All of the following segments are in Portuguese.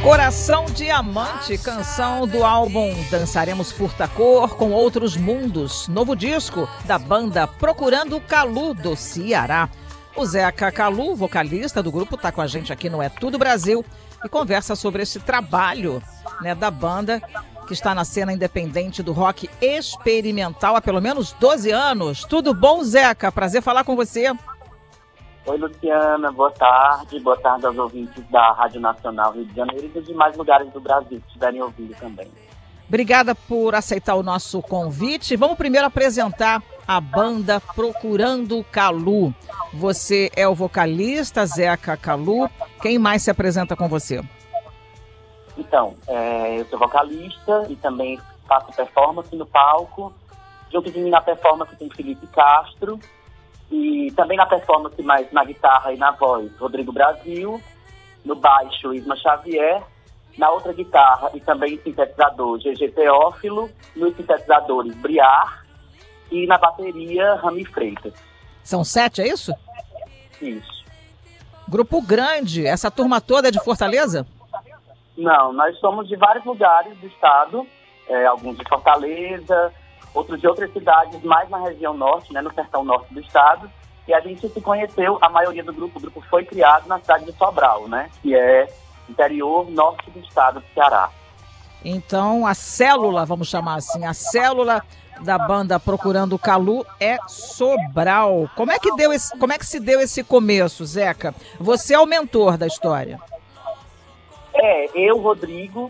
Coração Diamante, canção do álbum Dançaremos Furta Cor com Outros Mundos, novo disco da banda Procurando Kalu, do Ceará. O Zeca Kalu, vocalista do grupo, está com a gente aqui no É Tudo Brasil e conversa sobre esse trabalho, né, da banda que está na cena independente do rock experimental há pelo menos 12 anos. Tudo bom, Zeca? Prazer falar com você. Oi, Luciana, boa tarde aos ouvintes da Rádio Nacional Rio de Janeiro e dos demais lugares do Brasil que estiverem ouvindo também. Obrigada por aceitar o nosso convite. Vamos primeiro apresentar a banda Procurando Kalu. Você é o vocalista, Zeca Kalu. Quem mais se apresenta com você? Então, eu sou vocalista e também faço performance no palco. Junto de mim na performance tem Felipe Castro. E também na performance, mais na guitarra e na voz, Rodrigo Brasil. No baixo, Isma Xavier. Na outra guitarra e também sintetizador, GG Teófilo. Nos sintetizadores, Briar. E na bateria, Rami Freitas. São 7, é isso? Isso. Grupo grande. Essa turma toda é de Fortaleza? Não, nós somos de vários lugares do estado. Alguns de Fortaleza, outros de outras cidades, mais na região norte, né, no sertão norte do estado. E a gente se conheceu, a maioria do grupo. O grupo foi criado na cidade de Sobral, né, que é interior norte do estado do Ceará. Então, a célula, vamos chamar assim, a célula da banda Procurando Kalu é Sobral. Como é que se deu esse começo, Zeca? Você é o mentor da história. Eu, Rodrigo,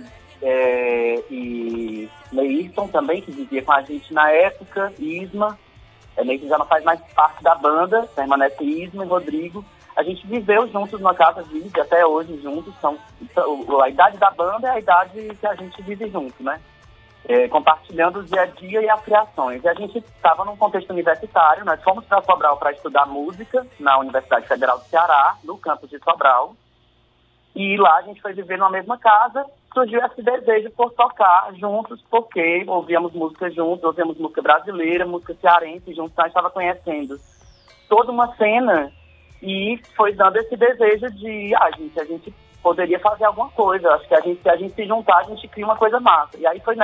e Neilton também, que vivia com a gente na época, Isma. Neilton já não faz mais parte da banda, permanece Isma e Rodrigo. A gente viveu juntos numa casa, vive até hoje juntos. A idade da banda é a idade que a gente vive junto, né? Compartilhando o dia a dia e as criações. E a gente estava num contexto universitário, nós fomos para Sobral para estudar música na Universidade Federal do Ceará, no campus de Sobral. E lá a gente foi viver numa mesma casa, surgiu esse desejo por tocar juntos, porque ouvíamos música juntos, ouvíamos música brasileira, música cearense juntos, então a gente estava conhecendo toda uma cena e foi dando esse desejo de, a gente poderia fazer alguma coisa, acho que se a gente se juntar, a gente cria uma coisa massa. E aí foi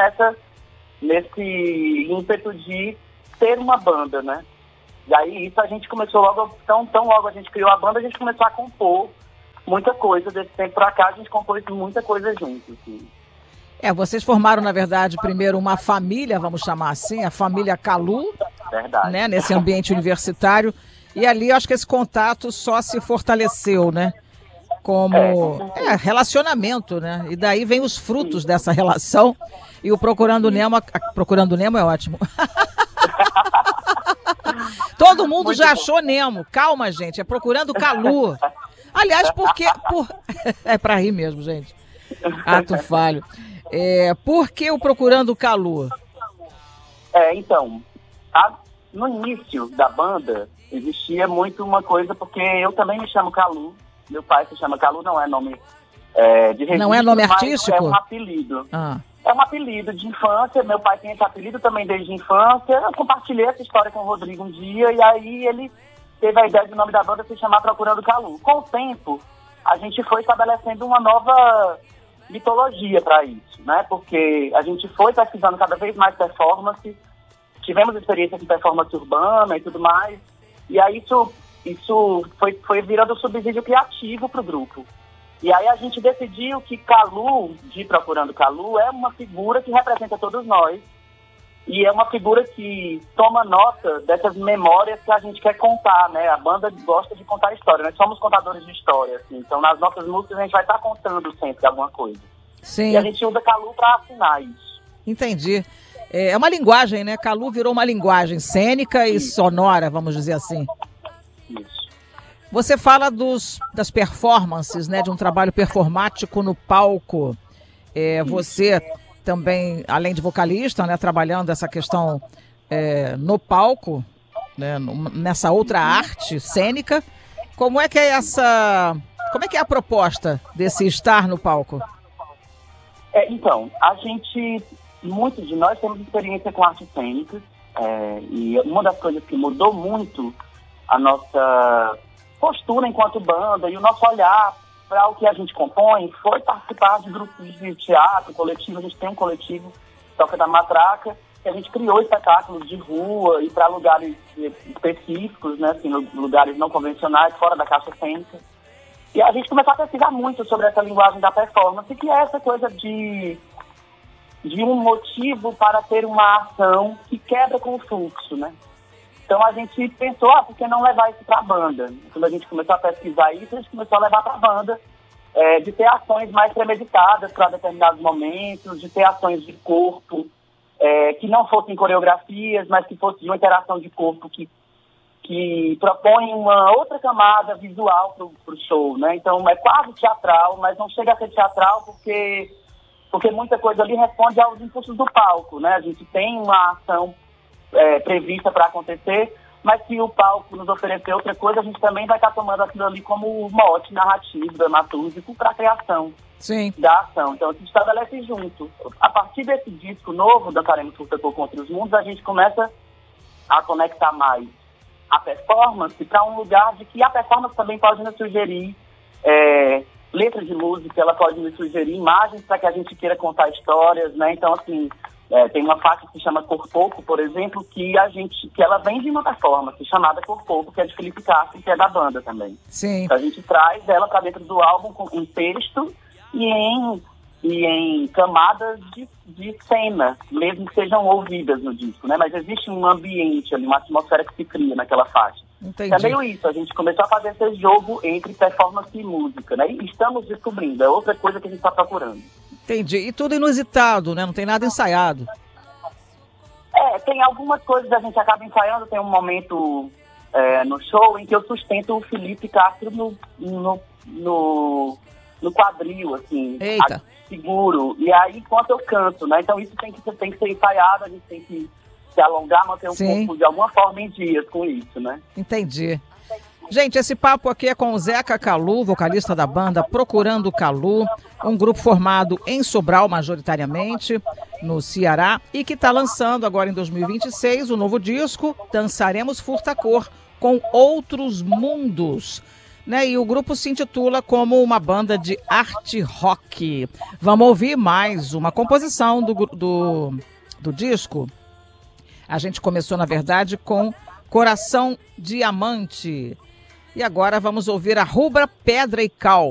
nesse ímpeto de ter uma banda, né? E aí isso a gente começou logo, tão logo a gente criou a banda, a gente começou a compor muita coisa. Desse tempo pra cá, a gente compôs muita coisa junto, assim. Vocês formaram, na verdade, primeiro uma família, vamos chamar assim, a família Kalu. Verdade. Né, nesse ambiente universitário. E ali, acho que esse contato só se fortaleceu, né? Como relacionamento, né? E daí vem os frutos dessa relação. E o Procurando Nemo... Procurando Nemo é ótimo. Todo mundo já achou Nemo. Calma, gente. É Procurando Kalu. Aliás, é pra rir mesmo, gente. Ato falho. Por que o Procurando Kalu? Então, no início da banda, existia muito uma coisa, porque eu também me chamo Kalu. Meu pai se chama Kalu, não é nome de registro. Não é nome artístico? É um apelido. É um apelido de infância. Meu pai tem esse apelido também desde a infância. Eu compartilhei essa história com o Rodrigo um dia, e aí ele teve a ideia de o nome da banda se chamar Procurando Kalu. Com o tempo, a gente foi estabelecendo uma nova mitologia para isso, né? Porque a gente foi pesquisando cada vez mais performance, tivemos experiência com performance urbana e tudo mais, e aí isso foi virando subsídio criativo para o grupo. E aí a gente decidiu que Kalu, de Procurando Kalu, é uma figura que representa todos nós, e é uma figura que toma nota dessas memórias que a gente quer contar, né? A banda gosta de contar história, nós somos contadores de história, assim. Então nas nossas músicas a gente vai estar contando sempre alguma coisa. Sim. E a gente usa Kalu para assinar isso. Entendi. É uma linguagem, né? Kalu virou uma linguagem cênica e sonora, vamos dizer assim. Isso. Você fala das performances, né? De um trabalho performático no palco. Você também, além de vocalista, né, trabalhando essa questão no palco, né, nessa outra arte cênica. Como é que é a proposta desse estar no palco? Então, muitos de nós temos experiência com artes cênicas, e uma das coisas que mudou muito a nossa postura enquanto banda e o nosso olhar para o que a gente compõe foi participar de grupos de teatro, coletivo. A gente tem um coletivo, Toca da Matraca, que a gente criou espetáculos de rua e para lugares específicos, né, assim, lugares não convencionais, fora da caixa cênica. E a gente começou a pesquisar muito sobre essa linguagem da performance, que é essa coisa de um motivo para ter uma ação que quebra com o fluxo, né? Então a gente pensou, por que não levar isso para a banda? Quando a gente começou a pesquisar isso, a gente começou a levar para a banda, de ter ações mais premeditadas para determinados momentos, de ter ações de corpo, que não fossem coreografias, mas que fosse de uma interação de corpo que propõe uma outra camada visual para o show, né? Então é quase teatral, mas não chega a ser teatral porque muita coisa ali responde aos impulsos do palco, né? A gente tem uma ação prevista para acontecer, mas se o palco nos oferecer outra coisa, a gente também vai estar tomando aquilo ali como mote narrativo, dramatúrgico para a criação da ação. Então, a gente estabelece junto. A partir desse disco novo, Dançaremos Furtacor Contra os Mundos, a gente começa a conectar mais a performance para um lugar de que a performance também pode nos sugerir letras de música, ela pode nos sugerir imagens para que a gente queira contar histórias, né? Então, assim, tem uma faixa que se chama Corpoco, por exemplo, que ela vem de uma performance chamada Corpoco, que é de Felipe Castro, que é da banda também. Sim. Então, a gente traz ela para dentro do álbum em texto e em camadas de cena, mesmo que sejam ouvidas no disco, né? Mas existe um ambiente ali, uma atmosfera que se cria naquela faixa. Entendi. É meio isso, a gente começou a fazer esse jogo entre performance e música, né? E estamos descobrindo, é outra coisa que a gente está procurando. Entendi. E tudo inusitado, né? Não tem nada ensaiado. Tem algumas coisas que a gente acaba ensaiando. Tem um momento no show em que eu sustento o Felipe Castro no quadril, assim. Eita. Seguro. E aí, enquanto eu canto, né? Então isso tem que ser ensaiado, a gente tem que se alongar, manter o corpo de alguma forma em dias com isso, né? Entendi. Gente, esse papo aqui é com o Zeca Calu, vocalista da banda Procurando Calu, um grupo formado em Sobral, majoritariamente, no Ceará, e que está lançando agora em 2026 o novo disco, Dançaremos Furtacor, com Outros Mundos. Né? E o grupo se intitula como uma banda de art rock. Vamos ouvir mais uma composição do disco. A gente começou, na verdade, com Coração Diamante. E agora vamos ouvir a Rubra, Pedra e Cal.